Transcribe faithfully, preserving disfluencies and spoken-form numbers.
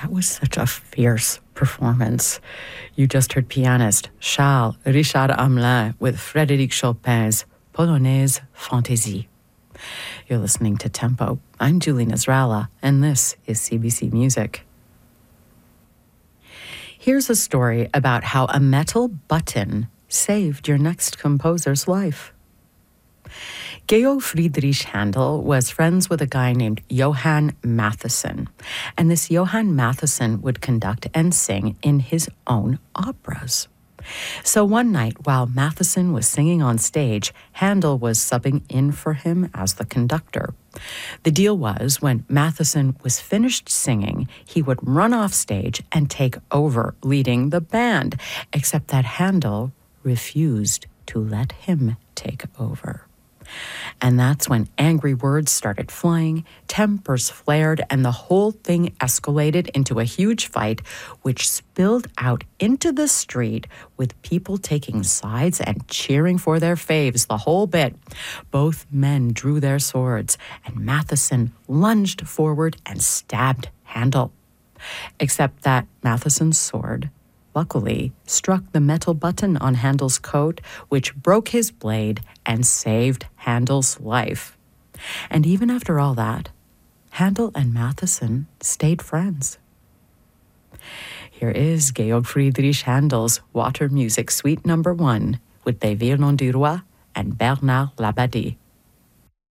That was such a fierce performance. You just heard pianist Charles Richard Hamelin with Frédéric Chopin's Polonaise Fantaisie. You're listening to Tempo. I'm Julie Nasrallah, and this is C B C Music. Here's a story about how a metal button saved your next composer's life. Georg Friedrich Handel was friends with a guy named Johann Mattheson, and this Johann Mattheson would conduct and sing in his own operas. So one night, while Mattheson was singing on stage, Handel was subbing in for him as the conductor. The deal was, when Mattheson was finished singing, he would run off stage and take over leading the band, except that Handel refused to let him take over. And that's when angry words started flying, tempers flared, and the whole thing escalated into a huge fight, which spilled out into the street with people taking sides and cheering for their faves, the whole bit. Both men drew their swords, and Mattheson lunged forward and stabbed Handel. Except that Mattheson's sword, luckily, struck the metal button on Handel's coat, which broke his blade and saved Handel's life. And even after all that, Handel and Mattheson stayed friends. Here is Georg Friedrich Handel's Water Music Suite Number One with Des Violons du Roi and Bernard Labadie.